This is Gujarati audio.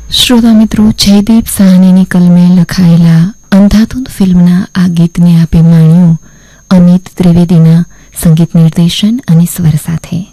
શ્રોતા મિત્રો, જયદીપ સાહનીની કલમે લખાયેલા અંધાધૂંધ ફિલ્મના આ ગીતને આપે માણ્યું અમિત ત્રિવેદીના સંગીત નિર્દેશન અને સ્વર સાથે.